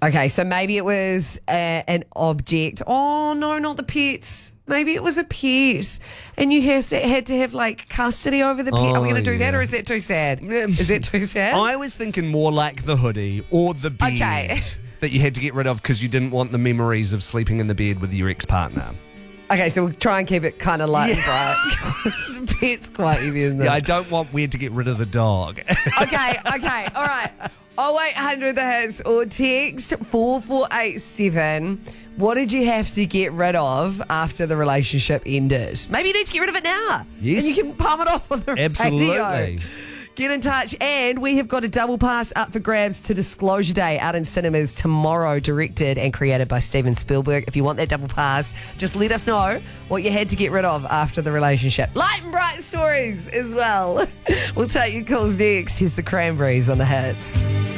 Okay, so maybe it was an object. Oh, no, not the pets. Maybe it was a pet and you had to have like custody over the pet. Are we going to do that or is that too sad? Is that too sad? I was thinking more like the hoodie or the bed that you had to get rid of because you didn't want the memories of sleeping in the bed with your ex-partner. Okay, so we'll try and keep it kind of light and bright. Pet's quite heavy, isn't it? Yeah, I don't want weird to get rid of the dog. Okay, all right. 0800 the hits or text 4487. What did you have to get rid of after the relationship ended? Maybe you need to get rid of it now. Yes. And you can palm it off on the radio. Get in touch. And we have got a double pass up for grabs to Disclosure Day out in cinemas tomorrow, directed and created by Steven Spielberg. If you want that double pass, just let us know what you had to get rid of after the relationship. Light and bright stories as well. We'll take your calls next. Here's the Cranberries on the hits.